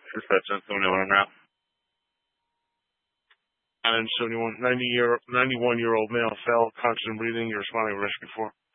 Dispatch 1071 en route. 91-year-old male fell, conscious and breathing. You're responding to rescue 4.